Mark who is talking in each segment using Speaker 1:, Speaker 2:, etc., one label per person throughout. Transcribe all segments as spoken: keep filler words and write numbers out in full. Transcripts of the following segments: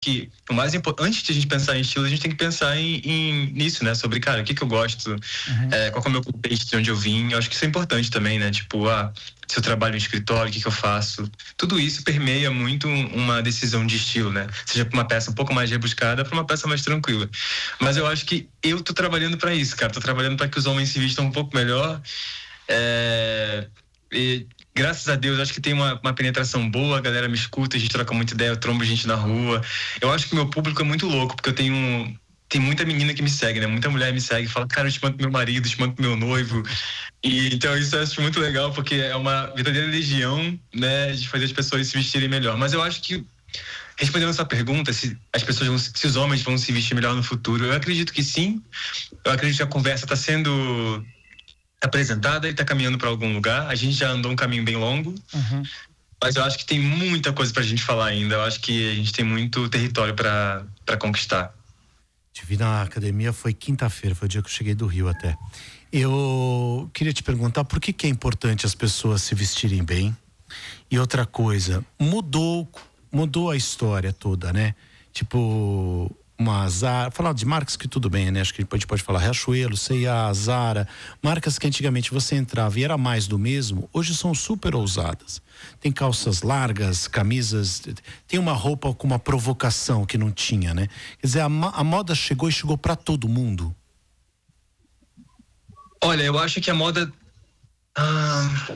Speaker 1: que o mais importante, antes de a gente pensar em estilo, a gente tem que pensar em, em nisso, né? Sobre, cara, o que que eu gosto, uhum. é, qual é o meu contexto, de onde eu vim. Eu acho que isso é importante também, né? Tipo, ah, se eu trabalho no escritório, o que que eu faço? Tudo isso permeia muito uma decisão de estilo, né? Seja pra uma peça um pouco mais rebuscada, pra uma peça mais tranquila. Mas eu acho que eu tô trabalhando pra isso, cara. Tô trabalhando pra que os homens se vistam um pouco melhor. É... E, graças a Deus, acho que tem uma, uma penetração boa, a galera me escuta, a gente troca muita ideia, eu trombo gente na rua. Eu acho que o meu público é muito louco, porque eu tenho... Tem muita menina que me segue, né? Muita mulher me segue e fala, cara, eu te mando pro meu marido, eu te mando pro meu noivo. E, então isso eu acho muito legal, porque é uma verdadeira legião, né? De fazer as pessoas se vestirem melhor. Mas eu acho que, respondendo essa pergunta, se as pessoas vão, se os homens vão se vestir melhor no futuro, eu acredito que sim. Eu acredito que a conversa está sendo apresentada e está caminhando para algum lugar. A gente já andou um caminho bem longo, uhum. mas eu acho que tem muita coisa para a gente falar ainda. Eu acho que a gente tem muito território para para conquistar.
Speaker 2: Te vi na academia, foi quinta-feira, foi o dia que eu cheguei do Rio até. Eu queria te perguntar por que que é importante as pessoas se vestirem bem. E outra coisa, mudou, mudou a história toda, né? Tipo, uma Zara, falar de marcas que tudo bem, né? Acho que a gente pode falar Riachuelo, C e A, Zara, marcas que antigamente você entrava e era mais do mesmo, hoje são super ousadas. Tem calças largas, camisas, tem uma roupa com uma provocação que não tinha, né? Quer dizer, a, a moda chegou e chegou pra todo mundo.
Speaker 1: Olha, eu acho que a moda... Ah,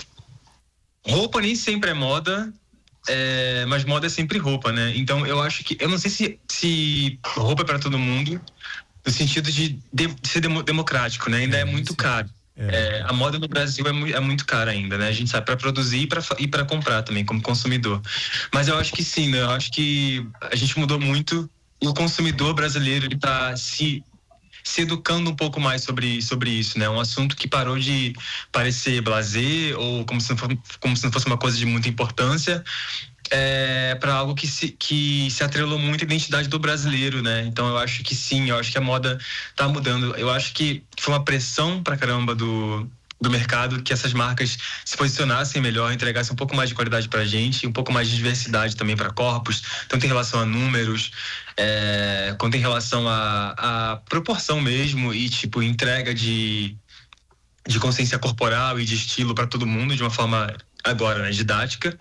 Speaker 1: roupa nem sempre é moda, é, mas moda é sempre roupa, né? Então eu acho que... Eu não sei se, se roupa é pra todo mundo, no sentido de, de, de ser demo, democrático, né? Ainda é, é muito sim. caro. É. É, a moda no Brasil é muito, é muito cara ainda, né? A gente sabe para produzir e para e para comprar também como consumidor. Mas eu acho que sim, né? Eu acho que a gente mudou muito e o consumidor brasileiro ele tá se se educando um pouco mais sobre sobre isso, né? Um assunto que parou de parecer blasé ou como se não fosse, como se não fosse uma coisa de muita importância. É, para algo que se, que se atrelou muito à identidade do brasileiro, né? Então eu acho que sim, eu acho que a moda tá mudando. Eu acho que foi uma pressão pra caramba do, do mercado que essas marcas se posicionassem melhor, entregassem um pouco mais de qualidade pra gente, um pouco mais de diversidade também para corpos, tanto em relação a números, é, quanto em relação a, a proporção mesmo e tipo entrega de, de consciência corporal e de estilo para todo mundo de uma forma agora, né, didática,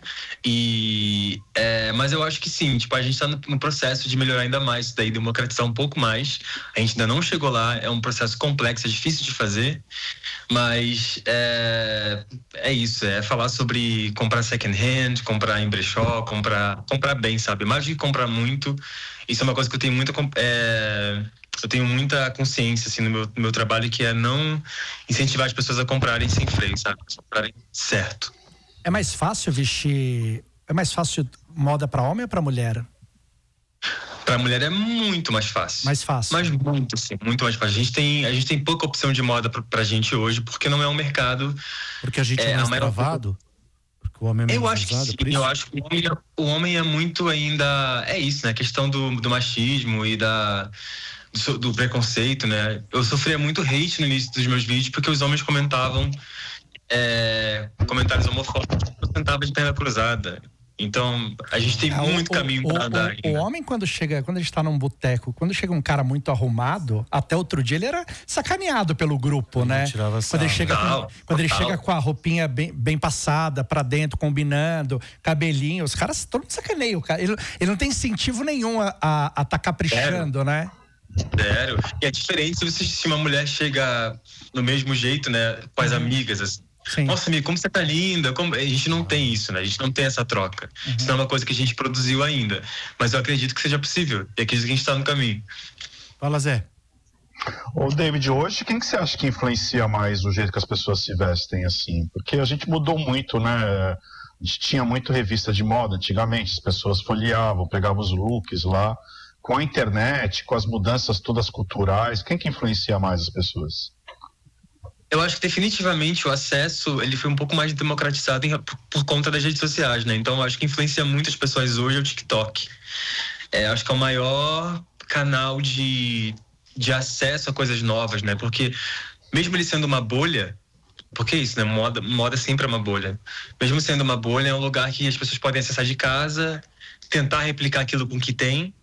Speaker 1: e é, mas eu acho que sim, tipo, a gente tá no, no processo de melhorar ainda mais isso daí, democratizar um pouco mais, a gente ainda não chegou lá, é um processo complexo, é difícil de fazer, mas é, é isso, é falar sobre comprar second hand, comprar em brechó, comprar, comprar bem, sabe, mais do que comprar muito, isso é uma coisa que eu tenho muita é, eu tenho muita consciência, assim, no meu, no meu trabalho, que é não incentivar as pessoas a comprarem sem freio, sabe, comprarem certo.
Speaker 3: É mais fácil vestir... É mais fácil moda para homem ou para mulher?
Speaker 1: Para mulher é muito mais fácil.
Speaker 3: Mais fácil.
Speaker 1: Mas muito, sim, muito mais fácil. A gente tem, a gente tem pouca opção de moda pra, pra gente hoje, porque não é um mercado...
Speaker 2: Porque a gente é, é mais travado? Porque o homem é menos
Speaker 1: eu acho
Speaker 2: usado,
Speaker 1: que sim,
Speaker 2: por isso?
Speaker 1: eu acho que o homem, o homem é muito ainda... É isso, né? A questão do, do machismo e da... Do, do preconceito, né? Eu sofria muito hate no início dos meus vídeos, porque os homens comentavam... É, comentários homofóbicos, eu sentava de perna cruzada. Então, a gente tem é, muito o, caminho para andar ainda.
Speaker 3: O homem, quando chega, quando a gente tá num boteco, quando chega um cara muito arrumado, até outro dia ele era sacaneado pelo grupo, ele né? Quando ele chega,
Speaker 1: não,
Speaker 3: com, quando ele chega com a roupinha bem, bem passada pra dentro, combinando, cabelinho, os caras, todo mundo sacaneia o cara. Ele, ele não tem incentivo nenhum a, a, a tá caprichando, Sério? né?
Speaker 1: Sério. E é diferente se, você, se uma mulher chega no mesmo jeito, né? Com as uhum. amigas, assim. Sim. Nossa, amiga, como você tá linda. Como... A gente não tem isso, né? A gente não tem essa troca. Uhum. Isso não é uma coisa que a gente produziu ainda. Mas eu acredito que seja possível. E acredito que a gente tá no caminho.
Speaker 2: Fala, Zé.
Speaker 4: Ô, David, hoje quem que você acha que influencia mais o jeito que as pessoas se vestem, assim? Porque a gente mudou muito, né? A gente tinha muito revista de moda antigamente. As pessoas folheavam, pegavam os looks lá. Com a internet, com as mudanças todas culturais, quem que influencia mais as pessoas?
Speaker 1: Eu acho que definitivamente o acesso ele foi um pouco mais democratizado em, por, por conta das redes sociais, né? Então eu acho que influencia muitas pessoas hoje é o TikTok. É, acho que é o maior canal de, de acesso a coisas novas, né? Porque mesmo ele sendo uma bolha, porque é isso, né? Moda, moda sempre é uma bolha. Mesmo sendo uma bolha, é um lugar que as pessoas podem acessar de casa, tentar replicar aquilo com o que tem,